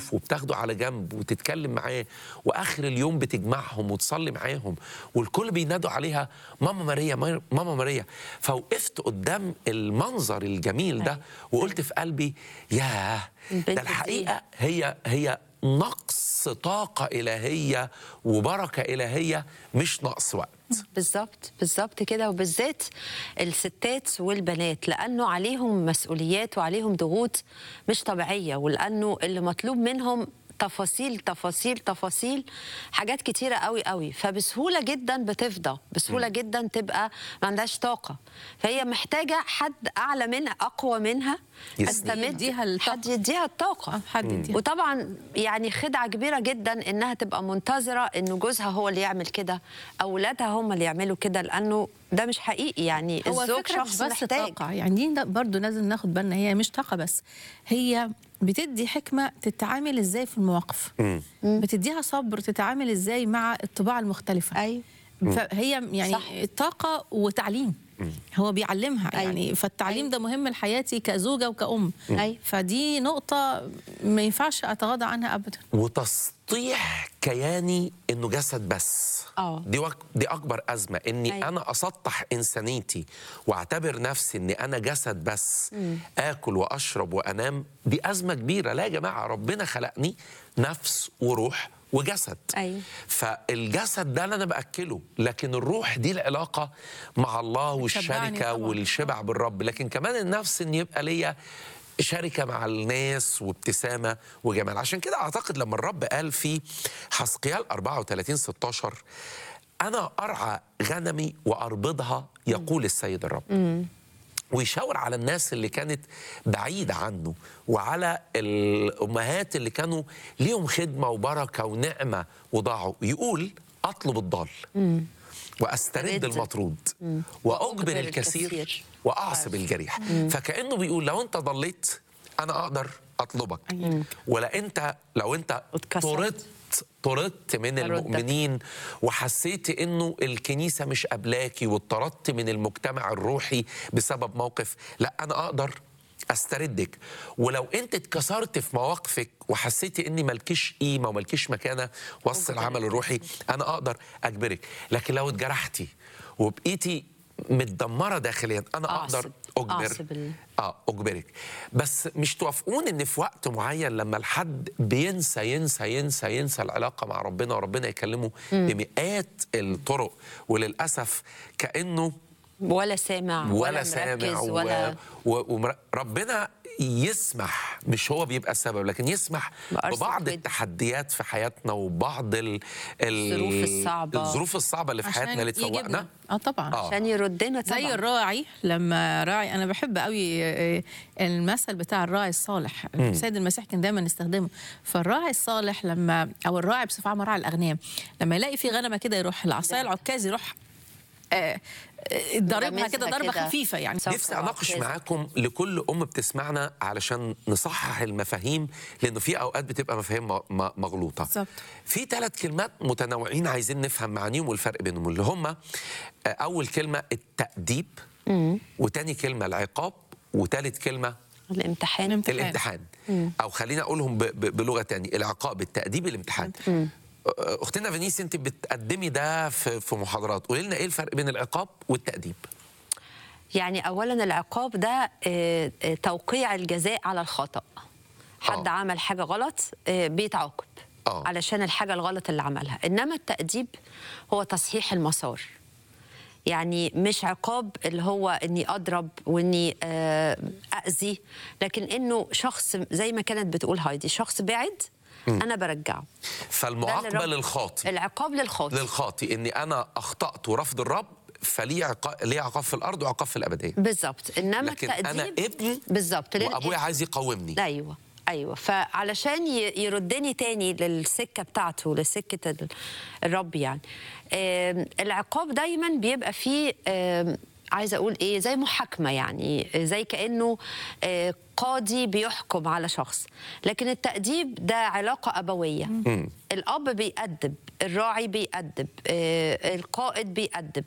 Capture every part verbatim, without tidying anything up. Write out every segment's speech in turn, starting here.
ضيوف وبتاخده على جنب وتتكلم معاه، واخر اليوم بتجمعهم وتصلي معاهم، والكل بينادوا عليها ماما ماريا ماما ماريا. فوقفت قدام المنظر الجميل ده وقلت في قلبي ياه، ده الحقيقه هي هي نقص طاقه الهيه وبركه الهيه، مش نقص وقت. بالظبط بالظبط كده، وبالذات الستات والبنات، لانه عليهم مسؤوليات وعليهم ضغوط مش طبيعيه، ولانه اللي مطلوب منهم تفاصيل تفاصيل تفاصيل، حاجات كتيره قوي قوي، فبسهوله جدا بتفضى، بسهوله جدا تبقى ما عندهاش طاقه، فهي محتاجه حد اعلى منها، اقوى منها، حد يديها الطاقه، حد يديها الطاقه. حد يديها. وطبعا يعني خدعه كبيره جدا انها تبقى منتظره انه جوزها هو اللي يعمل كده، اولادها هم اللي يعملوا كده، لانه ده مش حقيقي. يعني هو الزوج شخص شخص بس محتاج طاقة، يعني دي برضو لازم ناخد بالنا، هي مش طاقة بس، هي بتدي حكمة تتعامل ازاي في المواقف، مم. بتديها صبر تتعامل ازاي مع الطباع المختلفة. ايوه، فهي يعني صح. طاقة وتعليم، هو بيعلمها. أيوة. يعني فالتعليم أيوة. ده مهم لحياتي كزوجة وكأم. أيوة. فدي نقطة ما ينفعش أتغاضى عنها أبدا. وتسطيح كياني انه جسد بس. اه دي وك... دي اكبر ازمه، اني أيوة. انا اسطح انسانيتي واعتبر نفسي اني انا جسد بس، مم. اكل واشرب وانام. دي ازمه كبيره. لا يا جماعه، ربنا خلقني نفس وروح وجسد. أيوة. فالجسد ده اللي انا باكله، لكن الروح دي العلاقه مع الله والشركه والشبع بالرب. لكن كمان النفس ان يبقى ليا شركة مع الناس وابتسامة وجمال. عشان كده أعتقد لما الرب قال في حزقيال أربعة وثلاثين ستاشر أنا أرعى غنمي وأربضها يقول السيد الرب. مم. ويشاور على الناس اللي كانت بعيدة عنه، وعلى الأمهات اللي كانوا ليهم خدمة وبركة ونعمة وضاعوا. يقول أطلب الضال مم. واسترد المطرود واجبر الكثير واعصب الجريح. فكانه بيقول لو انت ضليت انا اقدر اطلبك، ولا انت لو انت طردت طردت من المؤمنين وحسيت انه الكنيسه مش قبلاكي واتطردت من المجتمع الروحي بسبب موقف، لا انا اقدر استردك. ولو انت اتكسرت في مواقفك وحسيتي اني مالكيش قيمه ومالكيش مكانه وسط العمل الروحي، انا اقدر اجبرك. لكن لو اتجرحتي وبقيتي متدمره داخليا، انا اقدر اجبر اه اجبرك. بس مش توافقون ان في وقت معين لما الحد بينسى ينسى ينسى ينسى العلاقه مع ربنا، وربنا يكلمه بمئات الطرق، وللاسف كانه ولا سامع ولا, ولا سامع ولا وربنا يسمح، مش هو بيبقى السبب، لكن يسمح ببعض التحديات في حياتنا وبعض ال الظروف الصعبة الظروف الصعبة اللي في حياتنا اللي تفوقنا. اه طبعا آه. عشان يردنا طبعا. زي الراعي لما راعي، انا بحب قوي المثل بتاع الراعي الصالح، السيد المسيح كان دايما يستخدمه. فالراعي الصالح لما، او الراعي بصفه عامه راعي الاغنام، لما يلاقي في غنمه كده يروح العصايه العكاز يروح آه ضربها كده ضربه خفيفه. يعني نفسي اناقش معاكم لكل ام بتسمعنا علشان نصحح المفاهيم، لانه في اوقات بتبقى مفاهيم مغلوطه. بالظبط. في ثلاث كلمات متنوعين عايزين نفهم معانيهم والفرق بينهم، اللي هم اول كلمه التأديب، وتاني كلمه العقاب، وثالث كلمه الامتحان. الامتحان, الامتحان. او خلينا اقولهم بلغه تانية: العقاب، التأديب، الامتحان. مم. اختنا فينيس، انت بتقدمي ده في في محاضرات، قولي لنا ايه الفرق بين العقاب والتأديب؟ يعني اولا العقاب ده توقيع الجزاء على الخطأ. حد أوه. عمل حاجه غلط بيتعاقب أوه. علشان الحاجه الغلط اللي عملها. انما التأديب هو تصحيح المسار. يعني مش عقاب اللي هو اني اضرب واني اذي، لكن انه شخص زي ما كانت بتقول هايدي، شخص بعد أنا برجعه. فالمعاقبة للخاطئ، العقاب للخاطئ للخاطئ إني أنا أخطأت ورفض الرب، فليه عقاب، ليه عقاب في الأرض وعقاب في الأبدية. بالظبط. إنما لكن التأديب أنا ابني بالظبط وأبويا عايز يقومني. أيوه أيوه فعلشان يردني تاني للسكة بتاعته، لسكة الرب. يعني العقاب دايما بيبقى فيه عايزه اقول ايه، زي محاكمه، يعني زي كانه قاضي بيحكم على شخص. لكن التأديب ده علاقه ابويه. م. الاب بيأدب، الراعي بيأدب، القائد بيأدب،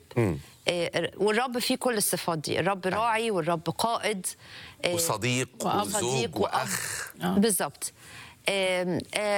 والرب فيه كل الصفات دي. الرب راعي والرب قائد وصديق وزوج واخ. بالظبط. آم، آه،